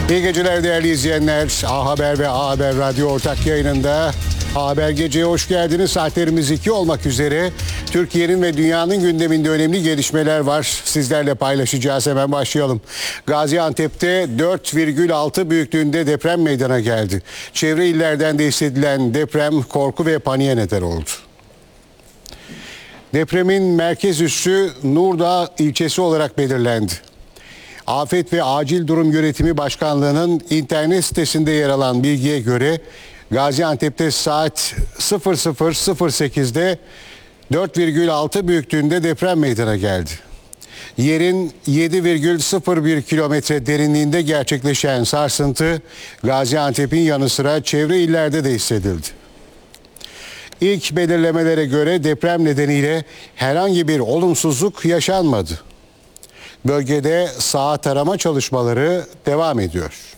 İyi geceler değerli izleyenler. A Haber ve A Haber Radyo ortak yayınında A Haber Gece'ye hoş geldiniz. Saatlerimiz 2 olmak üzere. Türkiye'nin ve dünyanın gündeminde önemli gelişmeler var. Sizlerle paylaşacağız. Hemen başlayalım. Gaziantep'te 4,6 büyüklüğünde deprem meydana geldi. Çevre illerden de hissedilen deprem korku ve paniğe neden oldu. Depremin merkez üssü Nurdağ ilçesi olarak belirlendi. Afet ve Acil Durum Yönetimi Başkanlığı'nın internet sitesinde yer alan bilgiye göre Gaziantep'te saat 00.08'de 4,6 büyüklüğünde deprem meydana geldi. Yerin 7,01 kilometre derinliğinde gerçekleşen sarsıntı Gaziantep'in yanı sıra çevre illerde de hissedildi. İlk belirlemelere göre deprem nedeniyle herhangi bir olumsuzluk yaşanmadı. Bölgede saha tarama çalışmaları devam ediyor.